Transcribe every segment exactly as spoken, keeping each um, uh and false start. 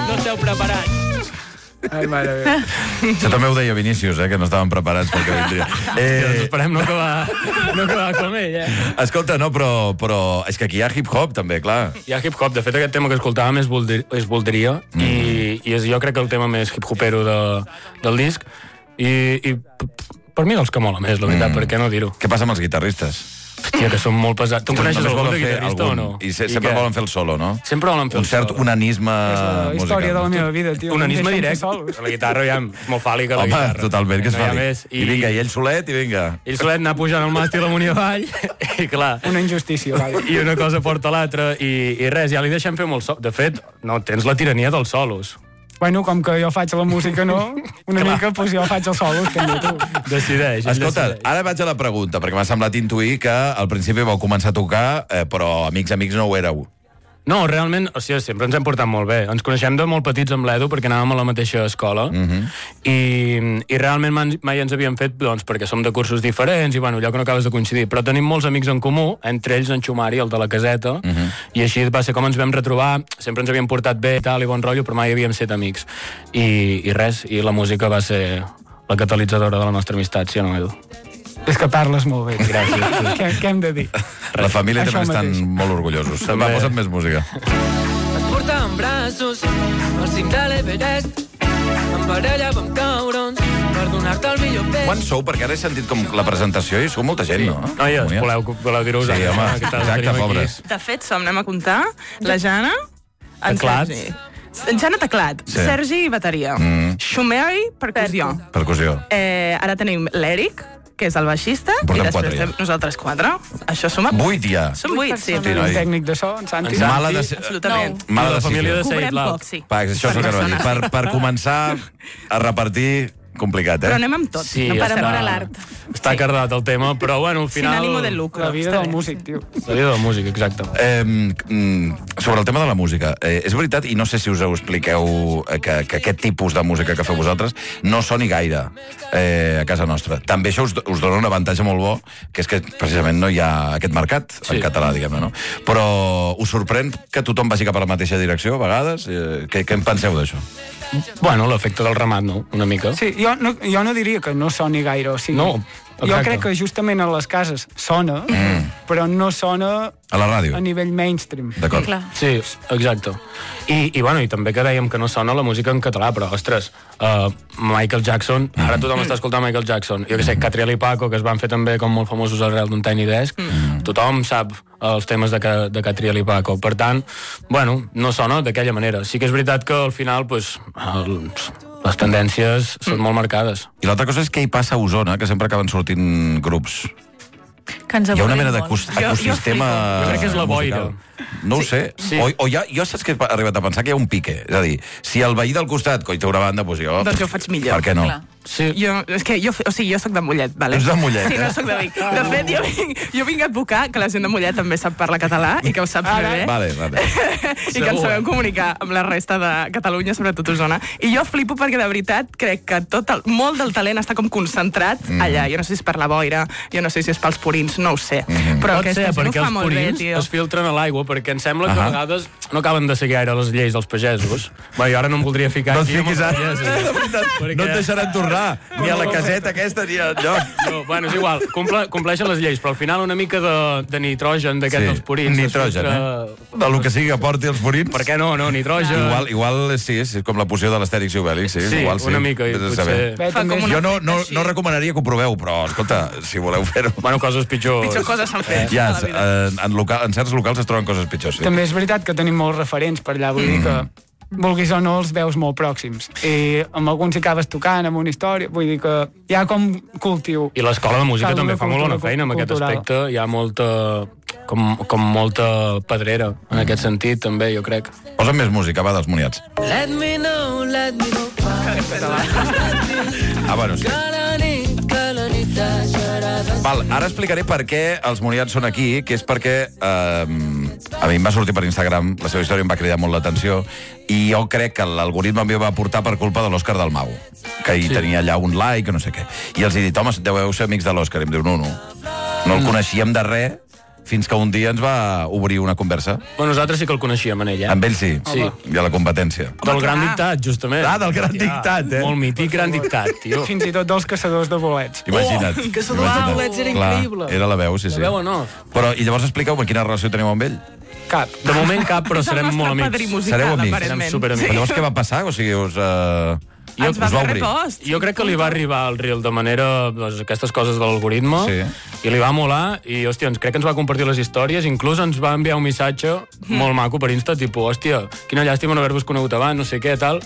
no esteu preparats. Ai, mare meva. Això també ho deia Vinícius, eh, que no estaven preparats perquè vindria. Eh... Hòstia, esperem no acabar, no acabar com ell, eh? Escolta, no, però, però és que aquí hi ha hip-hop, també, clar. Hi ha hip-hop. De fet, aquest tema que escoltàvem és, volder, és Voldria, mm. i, i és, jo crec que el tema més hip-hopero de, del disc, i, i per mi dels que mola més, la veritat, mm. per què no dir-ho? Què passa amb els guitarristes? Hòstia, que són molt pesats. Tu en coneixes algun de guitarrista o no? I se, sempre I volen fer el solo, no? Sempre volen fer el solo. Un cert onanisme musical. És la història de la meva vida, tio. Onanisme directe. La guitarra, ja, molt fàl·lica, la Home, guitarra. Home, totalment, que és fàl·lic. I, I vinga, i ell solet, i vinga. Ell solet anar pujant al màstil amunt i avall, i clar... Una injustícia, vaja. I una cosa porta l'altra, i, i res, ja li deixem fer molt sol. De fet, no, tens la tirania dels solos. Bueno, com que jo faig la música, no? Una Clar. mica, doncs jo faig els solos, també tu. Decideix. Escolta, decideix. ara vaig a la pregunta, perquè m'ha semblat intuir que al principi vau començar a tocar, eh, però amics, amics no ho éreu. No, realment, o sigui, sempre ens hem portat molt bé. Ens coneixem de molt petits amb l'Edu perquè anàvem a la mateixa escola uh -huh. i, i realment mai, mai ens havíem fet, doncs, perquè som de cursos diferents i, bueno, allò que no acabes de coincidir. Però tenim molts amics en comú, entre ells en Xumari, el de la caseta, uh -huh. i així va ser com ens vam retrobar. Sempre ens havíem portat bé i tal, i bon rotllo, però mai havíem set amics. I, i res, i la música va ser la catalitzadora de la nostra amistat, sí o no, Edu? És que parles molt bé. Gràcies. Què, què hem de dir? La família Això també mateix. estan molt orgullosos. També. Va, posa't més música. Et portava en braços al cim de l'Everest. En parella vam caure'ns per donar-te el millor pes. Quan sou? Perquè ara he sentit com la presentació i sou molta gent, no? Noies, voleu, voleu dir-ho? Sí, home, exacte, pobres. De fet, som, anem a comptar, la Jana, en Teclats. Sergi. En Jana, teclat. Sí. Sergi, bateria. Mm. Xumeri, percussió. Percussió. Eh, ara tenim l'Eric, que és el baixista, Portem i després quatre, ja. nosaltres quatre. Això suma... Vuit, ja. Som vuit, sí. Sí, noi. Un tècnic de so, en Santi. Mala de... Absolutament. Mala La decisió. família de Cobrem Said Lau. poc, sí. Va, això és el que anava a dir. Per, per començar a repartir, complicat, eh? Però anem amb tot. Sí, no per està- amor a l'art. Està cardat el tema, però, bueno, al Sin final... ànimo de lucro. La vida està del bé. músic, tio. La vida de la música, exacte. Eh, mm, sobre el tema de la música, eh, és veritat, i no sé si us ho expliqueu, eh, que, que aquest tipus de música que feu vosaltres no soni gaire eh, a casa nostra. També això us, us dona un avantatge molt bo, que és que precisament no hi ha aquest mercat Sí. en català, diguem-ne, no? Però us sorprèn que tothom vagi cap a la mateixa direcció, a vegades? Eh, què, què en penseu d'això? Bueno, l'efecte del ramat, no? Una mica. Sí, jo no, jo no diria que no soni gaire, o sigui... No, jo exacte. crec que justament a les cases sona, mm. però no sona A la ràdio? a nivell mainstream. D'acord. Clar. Sí, exacte. I, i, bueno, i també que dèiem que no sona la música en català, però, ostres, uh, Michael Jackson, ara tothom està escoltant Michael Jackson, jo que sé, Catriel i Paco, que es van fer també com molt famosos arrel d'un Tiny Desk, mm. tothom sap els temes de, Ca- de Catriel i Paco. Per tant, bueno, no sona d'aquella manera. Sí que és veritat que al final, pues, el, les tendències són molt marcades. I l'altra cosa és què hi passa a Osona, que sempre acaben sortint grups. Que ens Hi ha una avorrim mena molt. d'ecosistema... Jo crec que és la boira. musical. No ho sé. Sí. O, o ja, jo saps que he arribat a pensar que hi ha un pique. És a dir, si el veí del costat coi té una banda, doncs jo... Doncs jo ho faig millor. Per què no? Clar. Sí. Jo, és que jo, o sigui, jo soc de Mollet, vale? Ets de Mollet, Sí, eh? no soc de Vic. De fet, jo vinc, jo vinc a advocar que la gent de Mollet també sap parlar català i que ho sap Ara, fer bé. Vale, vale. I que ens sabem comunicar amb la resta de Catalunya, sobretot Osona. I jo flipo perquè, de veritat, crec que tot el, molt del talent està com concentrat mm. allà. Jo no sé si és per la boira, jo no sé si és pels purins, no ho sé. Mm. Però Pot aquesta ser, gent ho perquè fa els molt bé, purins tio. es filtren a l'aigua, perquè em sembla que Ahà. a vegades no acaben de seguir gaire les lleis dels pagesos. Bé, jo ara no em voldria ficar No et aquí amb fiquis els ara. pagesos. De veritat, Perquè- no et deixaran tornar. Ni a la caseta aquesta, ni a lloc. No, bueno, és igual, Comple, compleixen les lleis, però al final una mica de, de nitrogen d'aquest dels purins. es Nitrogen, filtra- eh? De lo que sigui que porti els purins. Per què no, no, nitrogen. Igual, igual sí, és com la poció de l'Astèrix i Obèlix, sí, Sí, igual sí. una mica, i Vés a potser- saber. Bé, Fa també com és- una Jo no, no, efecte no així. recomanaria que ho proveu, però, escolta, si voleu fer-ho... Bueno, coses pitjors. Pitjor coses s'han fet. Ja, a la vida. en, en, local, en certs locals es troben coses pitjors, sí. També és veritat que tenim molts referents per allà, vull dir que vulguis o no els veus molt pròxims. I amb alguns hi acabes tocant, amb una història, vull dir que hi ha com cultiu. I l'escola de música Cal també una fa molt bona cultura feina en aquest cultural. aspecte. Hi ha molta... Com, com molta pedrera, en aquest sentit, també, jo crec. Posa'm més música, va, dels moniats. Let me know, let me know. Ah, bueno, sí. Que la nit, que la nit deixarà de... Val, ara explicaré per què els moniats són aquí, que és perquè eh, a mi em va sortir per Instagram, la seva història em va cridar molt l'atenció, i jo crec que l'algoritme m'hi va portar per culpa de l'Òscar Dalmau, que hi sí. tenia allà un like, que no sé què. I els he dit, home, deveu ser amics de l'Òscar. I em diu, no, no. No el coneixíem de res fins que un dia ens va obrir una conversa. Bueno, nosaltres sí que el coneixíem, en ell, eh? Amb ell sí. Sí. I a la competència. Del Gran clar. Dictat, justament. Ah, del Gran Dictat, eh? Molt mític Gran Dictat, tio. Fins i tot dels caçadors de bolets. Imagina't. Oh, caçadors de bolets era Clar, increïble. Era la veu, sí, sí. La veu en off. Però, i llavors expliqueu-me quina relació teniu amb ell. Cap. De moment cap, però És el serem nostre molt amics. padrí musical, Sereu amics. aparentment. Serem superamics. Però llavors què va passar? O sigui, us... Uh... Ens va us va fer obrir. repost. Jo crec que li va arribar al reel de manera... Doncs, aquestes coses de l'algoritme. Sí. I li va molar. I, hòstia, ens, crec que ens va compartir les històries. Inclús ens va enviar un missatge molt maco per Insta, tipus, hòstia, quina llàstima no haver-vos conegut abans, no sé què, tal.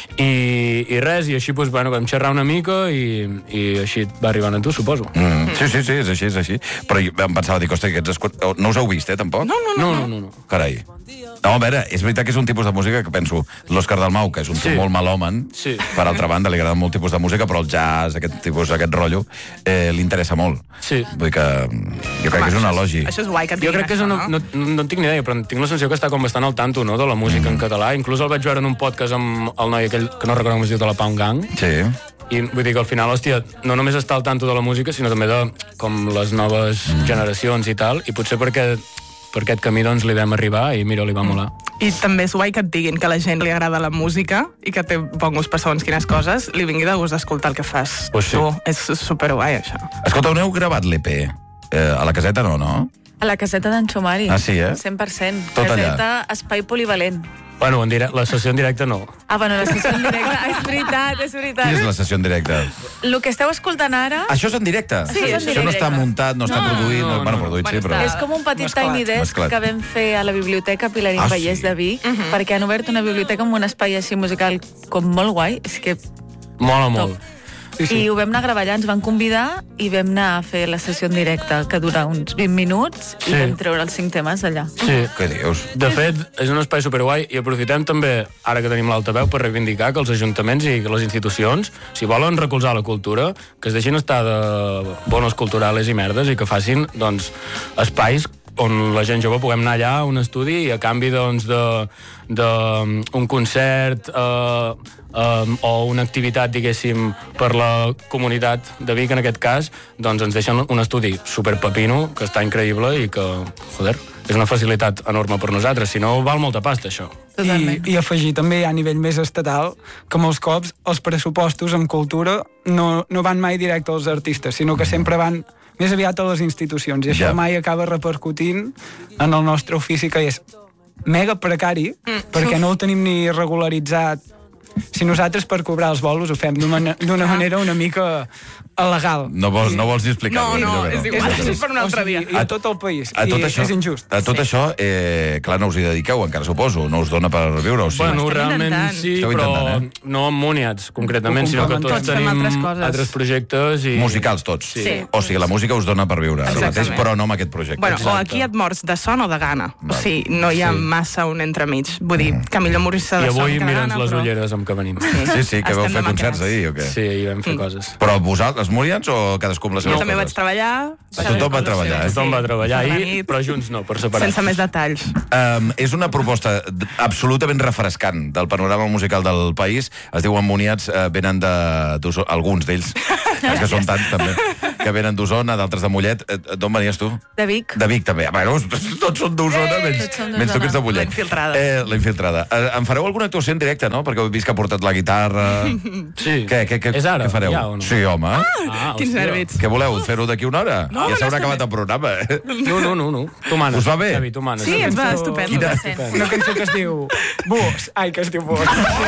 I, i res, i així, doncs, bueno, vam xerrar una mica i, i així va arribant a tu, suposo. Mm. Sí, sí, sí, és així, és així. Però jo em pensava, dic, ostres, aquests escot... no us heu vist, eh, tampoc? No, no, no. No, no, no. no. Carai. No, a veure, és veritat que és un tipus de música que penso, l'Òscar Dalmau, que és un Sí. sí. molt malòmen, Sí. per altra banda, li agrada molt tipus de música, però el jazz, aquest tipus, aquest rotllo, eh, li interessa molt. Sí. Vull dir que jo crec que és un elogi. Això és guai que et Jo diguin crec que és això, una, no, no, no en tinc ni idea, però tinc la sensació que està com bastant al tanto, no?, de la música en català. Inclús el vaig veure en un podcast amb el noi aquell, que no recordo com es diu, de la Pound Gang. Sí. I vull dir que al final, hòstia, no només està al tanto de la música, sinó també de com les noves mm. generacions i tal, i potser perquè per aquest camí doncs li vam arribar i mira, li va molar. I també és guai que et diguin que a la gent li agrada la música i que té bon gust per segons quines coses, li vingui de gust d'escoltar el que fas Pues sí. tu. És superguai, això. Escolta, on heu gravat l'E P? Eh, a la caseta no, no? A la caseta d'en Xomari. Ah, sí, eh? cent per cent. Tot allà. Caseta, espai polivalent. Bueno, en dire... la sessió en directe no. Ah, bueno, la sessió en directe. Ah, és veritat, és veritat. Quina és la sessió en directe? El que esteu escoltant ara... Això és en directe? Sí, és en Això no directe. està muntat, no, està No, produït, no, no, bueno, no. produït sí, Bueno, però... està- És com un petit Mesclat. Tiny Desk Mesclat. que vam fer a la Biblioteca Pilarín Ah, Vallès sí? de Vic, perquè han obert una biblioteca amb un espai així musical com molt guai. És que Mola molt. Sí, sí. I ho vam anar a gravar allà, ens van convidar i vam anar a fer la sessió en directe, que dura uns vint minuts, Sí. i vam treure els cinc temes allà. Sí. Què dius? De fet, és un espai superguai i aprofitem també, ara que tenim l'altaveu, per reivindicar que els ajuntaments i les institucions, si volen recolzar la cultura, que es deixin estar de bonos culturals i merdes i que facin, doncs, espais on la gent jove puguem anar allà a un estudi i a canvi, doncs, de, de un concert eh, eh, o una activitat, diguéssim, per la comunitat de Vic, en aquest cas, doncs ens deixen un estudi superpepino, que està increïble i que, joder, és una facilitat enorme per nosaltres. Si no, val molta pasta, això. I, I afegir també a nivell més estatal que molts cops els pressupostos en cultura no, no van mai directe als artistes, sinó que sempre van més aviat a les institucions, i això Ja. mai acaba repercutint en el nostre ofici, que és mega precari, mm. perquè no el tenim ni regularitzat. Si nosaltres per cobrar els bolos ho fem d'una d'una manera una mica legal. No vols, no vols ni explicar-ho? No, no, millor que és igual. És- És per un altre o sigui, dia. I a tot el país. A tot I això, és injust. A tot Sí. això, eh, clar, no us hi dediqueu, encara suposo. No us dona per viure, o sí? Bueno, estem realment intentant. sí, Esteu però intentant, no amb Muniats, concretament, Ho sinó que complementem. tots Tots fem tenim altres coses. altres projectes i... Musicals, tots. Sí. O sigui, la música us dona per viure, ara mateix, Exactament. però no amb aquest projecte. Bueno, o Exacte. aquí et mors de son o de gana. Val. O sigui, no hi ha Sí. massa un entremig. Vull dir, que millor morir-se I de son avui que de mira'ns gana, les però... ulleres amb què venim. Sí, sí, que vau Estem fer de concerts maquinats. ahir, o què? Sí, hi vam fer coses. Però vosaltres, Murians, o cadascú amb les Jo seves també vaig coses? treballar. Tothom va treballar, eh? Tothom va treballar Per la ahir, nit, però junts no, per separat. sense més detalls. Um, és una proposta d- absolutament refrescant del panorama musical del país. Es diuen Moniats, uh, venen de d'Osona, alguns d'ells, és que són tants també, que venen d'Osona, d'altres de Mollet. Eh, D'on venies tu? De Vic. De Vic, també. Bueno, tots són d'Osona, menys, Tots són menys tu que ets de d'Osona. Mollet. La infiltrada. Eh, la infiltrada. Eh, em fareu alguna actuació en directe, no? Perquè heu vist que ha portat la guitarra... Sí. Què, què, què, És ara, què fareu? ja o no? Sí, home. Ah, Quins hòstia. nervis. Què voleu? Fer-ho d'aquí una hora? No, ja no, s'haurà està acabat bé. el programa, eh? No, no, no, no. Tu manes. Us va bé? Xavi, tu manes. Sí, ens va cançó- estupendo. Quina- Una cançó que es diu Búhos. Ai, que es diu Búhos.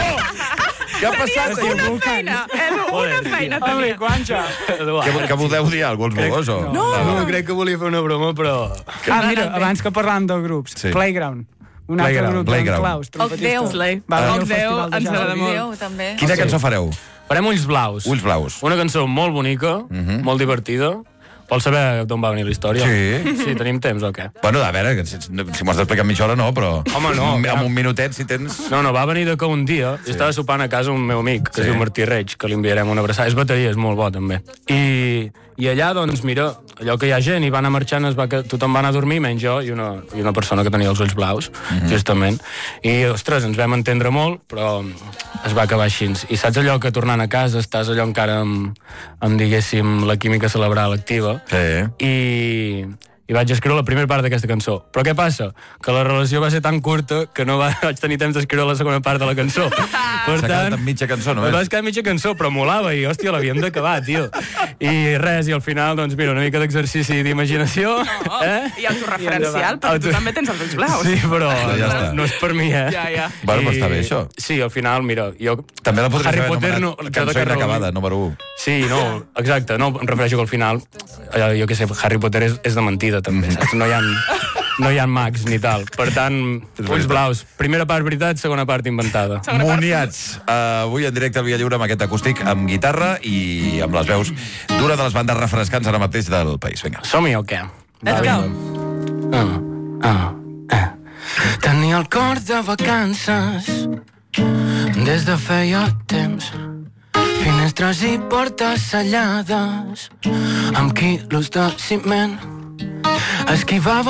Què ha passat? Es diu Una Vulcans. feina, Edu, una Joder, feina Ole, tenia. Guanxa. Que, que voleu dir alguna cosa, als o? No, no, crec que volia fer una broma, però... Ah, mira, abans que parlàvem de grups. Sí. Playground. Un altre Playground, grup Playground. d'en Klaus, trompetista. Déu. Slay. Va venir Oc al Déu, Festival de ens Jazz. agrada molt. Déu, també. Quina cançó fareu? Farem Ulls Blaus. Ulls blaus. Una cançó molt bonica, molt divertida. Vols saber d'on va venir la història? Sí. Sí, tenim temps o què? Bueno, a veure, que si, si m'ho has d'explicar en mitja hora, no, però... Home, no, Amb, ja. amb un minutet, si tens... No, no, va venir de que un dia sí. estava sopant a casa un meu amic, que Sí. es diu Martí Reig, que li enviarem una abraçada. És bateria, és molt bo, també. I, i allà, doncs, mira, allò que hi ha gent, i va anar marxant, es va, que tothom va anar a dormir, menys jo i una, i una persona que tenia els ulls blaus, mm-hmm. justament. I, ostres, ens vam entendre molt, però es va acabar així. I saps allò que tornant a casa estàs allò encara amb, amb diguéssim, la química cerebral activa? Sí. I, i vaig escriure la primera part d'aquesta cançó. Però què passa? Que la relació va ser tan curta que no va, vaig tenir temps d'escriure la segona part de la cançó. Per S'ha quedat en mitja cançó, només. Va quedar mitja cançó, però molava i, hòstia, l'havíem d'acabar, tio. I res, i al final, doncs, mira, una mica d'exercici d'imaginació. Oh, eh? I autoreferencial, perquè tu també tens els ulls blaus. Sí, però ja està. no és per mi, eh? Ja, ja. Bueno, però està bé, això. Sí, al final, mira, jo... També la podries Harry haver Potter anomenat no- cançó cada que inacabada, reuni- número u. Sí, no, exacte, no, em refereixo que al final, eh, jo què sé, Harry Potter és, és de mentida, també, saps? No hi ha, no hi ha mags ni tal. Per tant, ulls blaus. Primera part veritat, segona part inventada. Moniats. Uh, avui en directe al Via Lliure amb aquest acústic, amb guitarra i amb les veus d'una de les bandes refrescants ara mateix del país. Vinga. Som-hi o què? Let's go. Ah, ah, eh. Tenia el cor de vacances des de feia temps. Finestres i portes sellades amb quilos de ciment. Esquivava